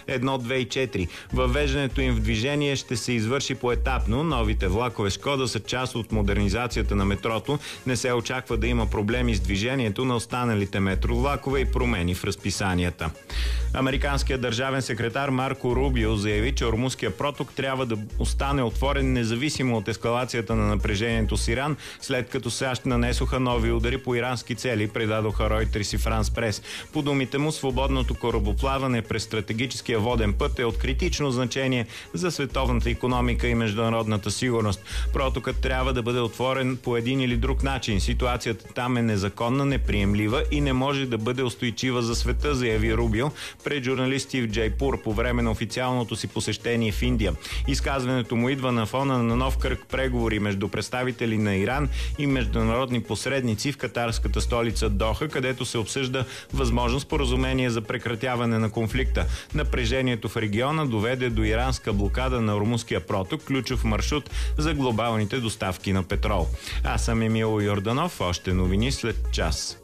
1, 2 и 4. Въвеждането им в движение ще се извърши поетапно. Новите влакове Шкода са част от модернизацията на метрото. Не се очаква да има проблеми с движението на останалите метровлакове и промени в разписанията. Американският държавен секретар Марко Рубио заяви, че Ормузския проток трябва да остане отворен независимо от ескалацията на напрежението с Иран, след като САЩ нанесоха нови удари по ирански цели, предадоха Reuters и France Press. По думите му, свободното корабоплаване през стратегическия воден път е от критично значение за световната икономика и международната сигурност. Протокът трябва да бъде отворен по един или друг начин. Ситуацията там е незаконна, неприемлива и не може да бъде устойчива за света, заяви Рубио пред журналисти в Джайпур по време на официалното си посещение в Индия. Изказването му идва на фона на нов кръг преговори между представители на Иран и международни посредници в катарската столица Доха, където се обсъжда възможно споразумение за прекратяване на конфликта. Напрежението в региона доведе до иранска блокада на Ормузския проток, ключов маршрут за глобалните доставки на петрол. Аз съм Емил Йорданов, още новини след час.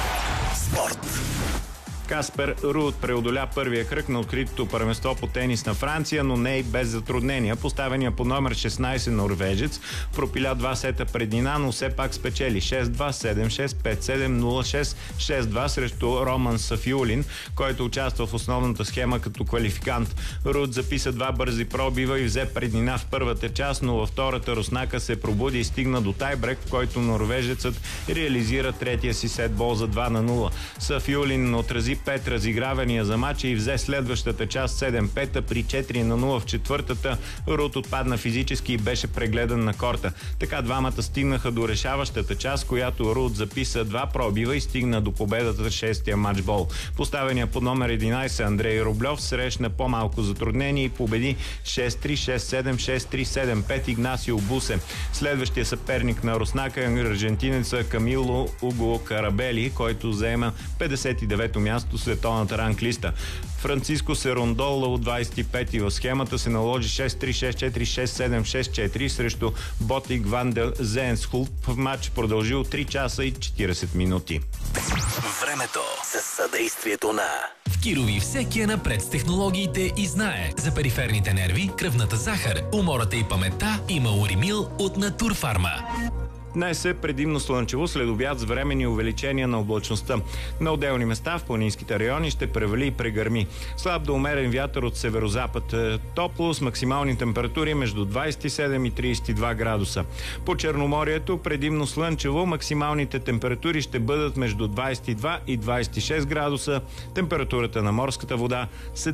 Спорт. Каспер Руд преодоля първия кръг на откритото първенство по тенис на Франция, но не и без затруднения. Поставения по номер 16 норвежец пропиля 2 сета преднина, но все пак спечели 6-2, 7-6, 5-7, 0-6, 6-2 срещу Роман Сафиулин, който участва в основната схема като квалификант. Руд записа 2 бързи пробива и взе преднина в първата част, но във втората Руснака се пробуди и стигна до тайбрек, в който норвежецът реализира третия си сетбол за 2-0. Сафиулин отрази 5 разигравания за матча и взе следващата част 7-5 при 4-0 в четвъртата. Руд отпадна физически и беше прегледан на корта. Така двамата стигнаха до решаващата част, която Руд записа 2 пробива и стигна до победата в 6-тия матчбол. Поставения по номер 11 Андрей Рублев срещна по-малко затруднение и победи 6-3, 6-7, 6-3, 7-5 Игнасио Бусе. Следващия съперник на Руснака е аржентинеца Камило Уго Карабели, който заема 59-то място в световната ранглиста. Франциско Серондола от 25-ти в схемата се наложи 6-3, 6-4, 6-7, 6-4 срещу Ботик Ван де Зенсхулп в матч продължил 3 часа и 40 минути. Времето със съдействието на Кирови всеки е напред с технологиите и знае за периферните нерви, кръвната захар, умората и паметта има Уримил от Натурфарма. Днес е предимно слънчево, след обяд с временни увеличения на облачността. На отделни места в планинските райони ще превали и прегърми. Слаб до умерен вятър от северозапад. Топло с максимални температури между 27 и 32 градуса. По Черноморието предимно слънчево, максималните температури ще бъдат между 22 и 26 градуса. Температурата на морската вода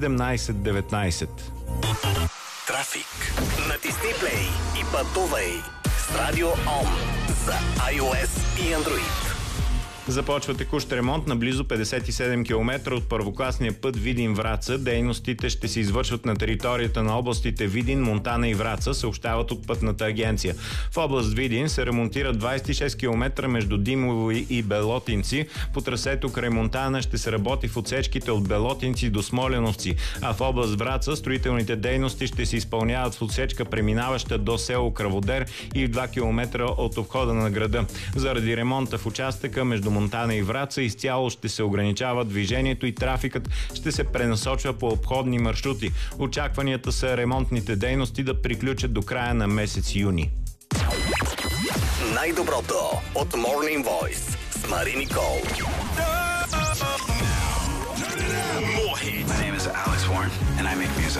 17-19. Трафик. Натисни плей и пътувай с Радио Ом за iOS и Android. Започва текущ ремонт на близо 57 км от първокласния път Видин-Враца. Дейностите ще се извършват на територията на областите Видин, Монтана и Враца, съобщават от Пътната агенция. В област Видин се ремонтират 26 км между Димово и Белотинци. По трасето край Монтана ще се работи в отсечките от Белотинци до Смоляновци, а в област Враца строителните дейности ще се изпълняват в отсечка преминаваща до село Кръводер и в 2 км от обхода на града. Заради ремонта в участъка между Монтана и Враца изцяло ще се ограничава движението и трафикът ще се пренасочва по обходни маршрути. Очакванията са ремонтните дейности да приключат до края на месец юни. Най-доброто от Morning Voice с Мари Никол. My name is Alex Warren and I make music.